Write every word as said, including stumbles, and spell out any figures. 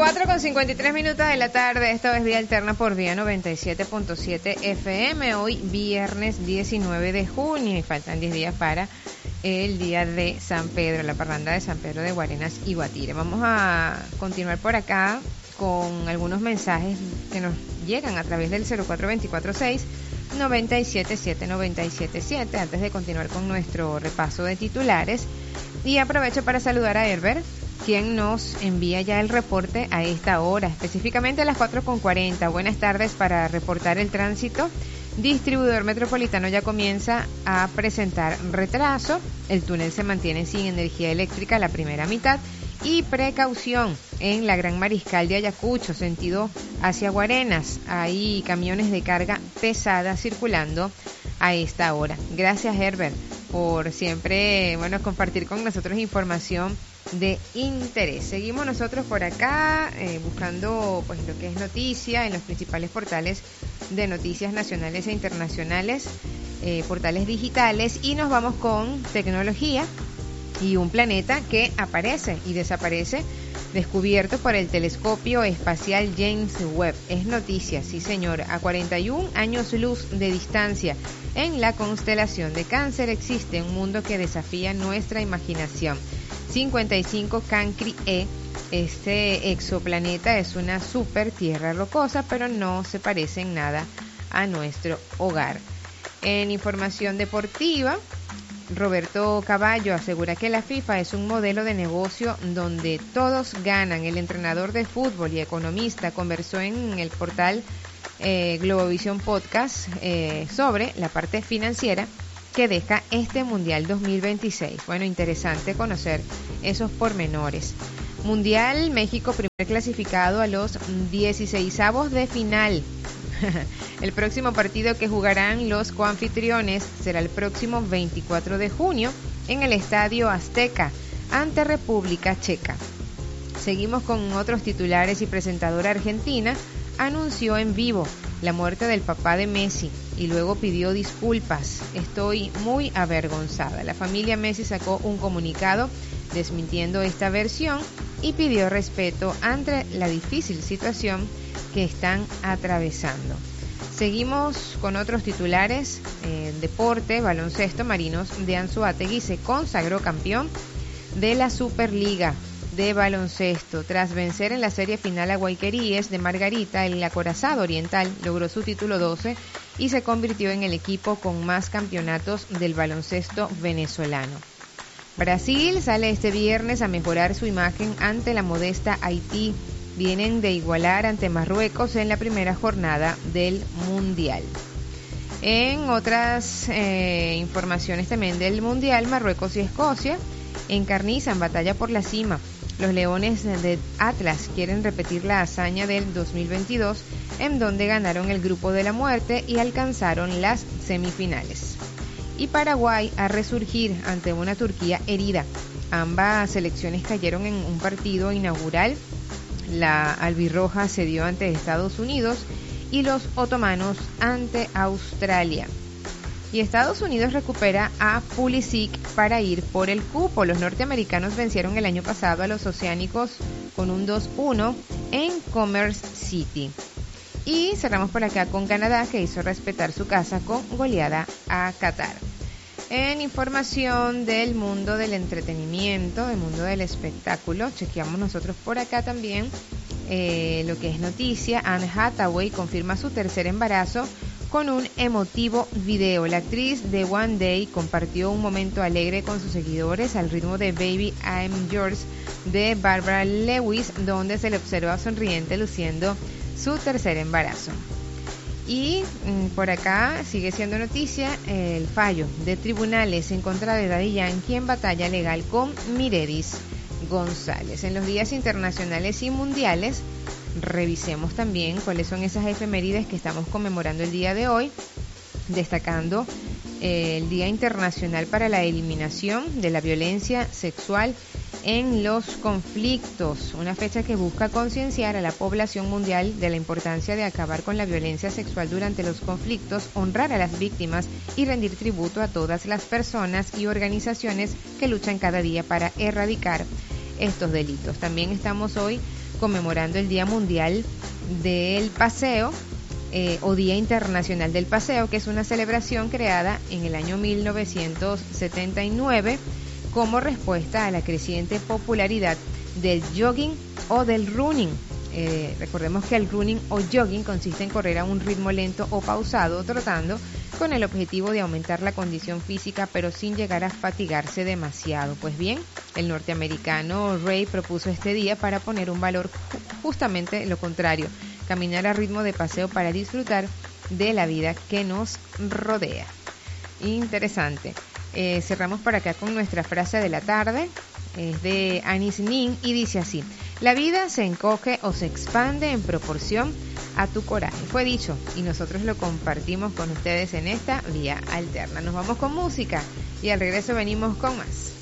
cuatro con cincuenta y tres minutos de la tarde, esto es Vía Alterna por Vía noventa y siete punto siete F M, hoy viernes diecinueve de junio y faltan diez días para el día de San Pedro, la parranda de San Pedro de Guarenas y Guatire. Vamos a continuar por acá con algunos mensajes que nos llegan a través del cero cuatro dos cuatro seis nueve siete siete nueve siete siete antes de continuar con nuestro repaso de titulares. Y aprovecho para saludar a Herbert, quien nos envía ya el reporte a esta hora, específicamente a las cuatro con cuarenta. Buenas tardes. Para reportar el tránsito, Distribuidor Metropolitano ya comienza a presentar retraso. El túnel se mantiene sin energía eléctrica la primera mitad. Y precaución en la Gran Mariscal de Ayacucho, sentido hacia Guarenas. Hay camiones de carga pesada circulando a esta hora. Gracias, Herbert, por siempre, bueno, compartir con nosotros información de interés. Seguimos nosotros por acá eh, buscando pues lo que es noticia en los principales portales de noticias nacionales e internacionales, eh, portales digitales, y nos vamos con tecnología y un planeta que aparece y desaparece, descubierto por el telescopio espacial James Webb. Es noticia, sí señor, a cuarenta y un años luz de distancia en la constelación de Cáncer existe un mundo que desafía nuestra imaginación. cincuenta y cinco Cancri E. Este exoplaneta es una super tierra rocosa, pero no se parece en nada a nuestro hogar. En información deportiva, Roberto Caballo asegura que la FIFA es un modelo de negocio donde todos ganan. El entrenador de fútbol y economista conversó en el portal eh, Globovisión Podcast eh, sobre la parte financiera que deja este Mundial dos mil veintiséis. Bueno, interesante conocer esos pormenores. Mundial, México primer clasificado a los dieciseisavos de final. El próximo partido que jugarán los coanfitriones será el próximo veinticuatro de junio en el Estadio Azteca ante República Checa. Seguimos con otros titulares y presentadora argentina anunció en vivo la muerte del papá de Messi y luego pidió disculpas. Estoy muy avergonzada. La familia Messi sacó un comunicado desmintiendo esta versión y pidió respeto ante la difícil situación que están atravesando. Seguimos con otros titulares. Eh, deporte, baloncesto, Marinos de Anzoátegui se consagró campeón de la Superliga de baloncesto. Tras vencer en la serie final a Guayqueríes de Margarita, el acorazado oriental logró su título doce y se convirtió en el equipo con más campeonatos del baloncesto venezolano. Brasil sale este viernes a mejorar su imagen ante la modesta Haití. Vienen de igualar ante Marruecos en la primera jornada del Mundial. En otras eh, informaciones también del Mundial, Marruecos y Escocia encarnizan batalla por la cima. Los Leones de Atlas quieren repetir la hazaña del dos mil veintidós, en donde ganaron el grupo de la muerte y alcanzaron las semifinales. Y Paraguay a resurgir ante una Turquía herida. Ambas selecciones cayeron en un partido inaugural. La albirroja cedió ante Estados Unidos y los otomanos ante Australia. Y Estados Unidos recupera a Pulisic para ir por el cupo. Los norteamericanos vencieron el año pasado a los oceánicos con un dos uno en Commerce City. Y cerramos por acá con Canadá, que hizo respetar su casa con goleada a Qatar. En información del mundo del entretenimiento, del mundo del espectáculo, chequeamos nosotros por acá también eh, lo que es noticia. Anne Hathaway confirma su tercer embarazo con un emotivo video. La actriz de One Day compartió un momento alegre con sus seguidores al ritmo de Baby I'm Yours de Barbara Lewis, donde se le observa sonriente luciendo su tercer embarazo. Y mm, por acá sigue siendo noticia eh, el fallo de tribunales en contra de Daddy Yankee en batalla legal con Miredis González. En los días internacionales y mundiales, revisemos también cuáles son esas efemérides que estamos conmemorando el día de hoy, destacando eh, el Día Internacional para la Eliminación de la Violencia Sexual en los Conflictos, una fecha que busca concienciar a la población mundial de la importancia de acabar con la violencia sexual durante los conflictos, honrar a las víctimas y rendir tributo a todas las personas y organizaciones que luchan cada día para erradicar estos delitos. También estamos hoy conmemorando el Día Mundial del Paseo, eh, o Día Internacional del Paseo, que es una celebración creada en el año mil novecientos setenta y nueve como respuesta a la creciente popularidad del jogging o del running. Eh, recordemos que el running o jogging consiste en correr a un ritmo lento o pausado, trotando, con el objetivo de aumentar la condición física, pero sin llegar a fatigarse demasiado. Pues bien, el norteamericano Ray propuso este día para poner un valor justamente lo contrario: caminar a ritmo de paseo para disfrutar de la vida que nos rodea. Interesante. Eh, cerramos por acá con nuestra frase de la tarde. Es de Anis Nin y dice así: la vida se encoge o se expande en proporción a tu coraje. Fue dicho y nosotros lo compartimos con ustedes en esta Vía Alterna. Nos vamos con música y al regreso venimos con más.